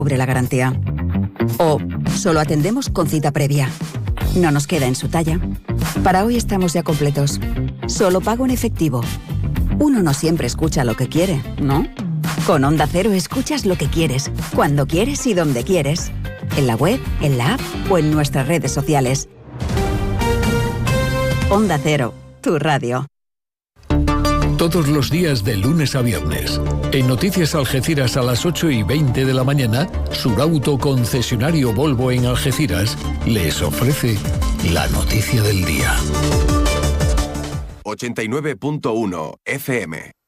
cubre la garantía. O solo atendemos con cita previa. No nos queda en su talla. Para hoy estamos ya completos. Solo pago en efectivo. Uno no siempre escucha lo que quiere, ¿no? Con Onda Cero escuchas lo que quieres, cuando quieres y donde quieres. En la web, en la app o en nuestras redes sociales. Onda Cero, tu radio. Todos los días de lunes a viernes. En Noticias Algeciras a las 8:20 de la mañana, Surauto, concesionario Volvo en Algeciras, les ofrece la noticia del día. 89.1 FM.